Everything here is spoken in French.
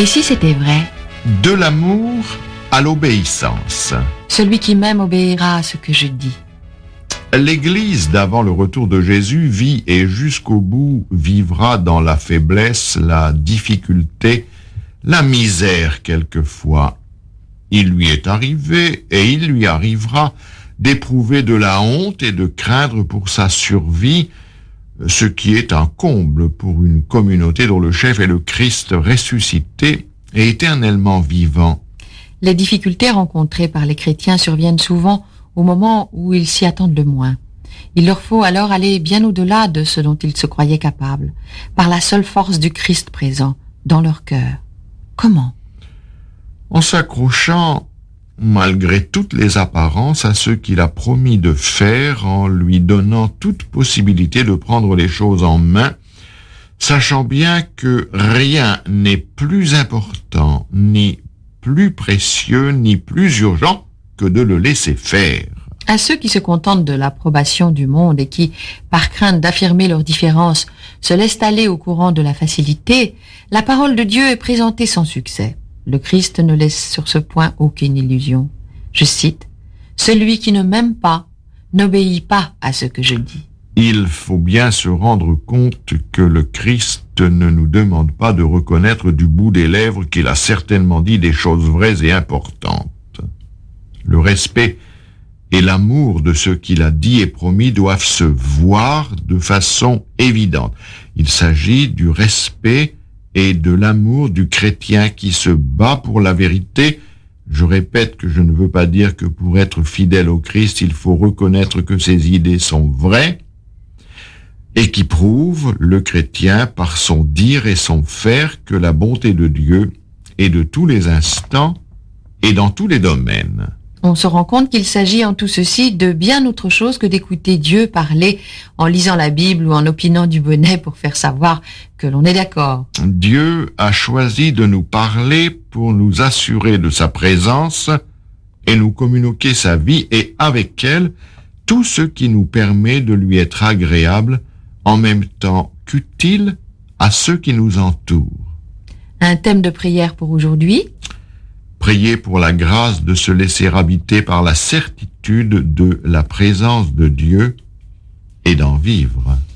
Et si c'était vrai? De l'amour à l'obéissance. Celui qui m'aime obéira à ce que je dis. L'Église d'avant le retour de Jésus vit et jusqu'au bout vivra dans la faiblesse, la difficulté, la misère quelquefois. Il lui est arrivé et il lui arrivera d'éprouver de la honte et de craindre pour sa survie, ce qui est un comble pour une communauté dont le chef est le Christ ressuscité et éternellement vivant. Les difficultés rencontrées par les chrétiens surviennent souvent au moment où ils s'y attendent le moins. Il leur faut alors aller bien au-delà de ce dont ils se croyaient capables, par la seule force du Christ présent dans leur cœur. Comment? En s'accrochant, malgré toutes les apparences, à ce qu'il a promis de faire, en lui donnant toute possibilité de prendre les choses en main, sachant bien que rien n'est plus important, ni plus précieux, ni plus urgent que de le laisser faire. À ceux qui se contentent de l'approbation du monde et qui, par crainte d'affirmer leurs différences, se laissent aller au courant de la facilité, la parole de Dieu est présentée sans succès. Le Christ ne laisse sur ce point aucune illusion. Je cite, « Celui qui ne m'aime pas n'obéit pas à ce que je dis. » Il faut bien se rendre compte que le Christ ne nous demande pas de reconnaître du bout des lèvres qu'il a certainement dit des choses vraies et importantes. Le respect et l'amour de ce qu'il a dit et promis doivent se voir de façon évidente. Il s'agit du respect et de l'amour du chrétien qui se bat pour la vérité. Je répète que je ne veux pas dire que pour être fidèle au Christ, il faut reconnaître que ses idées sont vraies et qui prouve, le chrétien, par son dire et son faire, que la bonté de Dieu est de tous les instants et dans tous les domaines. On se rend compte qu'il s'agit en tout ceci de bien autre chose que d'écouter Dieu parler en lisant la Bible ou en opinant du bonnet pour faire savoir que l'on est d'accord. Dieu a choisi de nous parler pour nous assurer de sa présence et nous communiquer sa vie et avec elle tout ce qui nous permet de lui être agréable en même temps qu'utile à ceux qui nous entourent. Un thème de prière pour aujourd'hui? Priez pour la grâce de se laisser habiter par la certitude de la présence de Dieu et d'en vivre.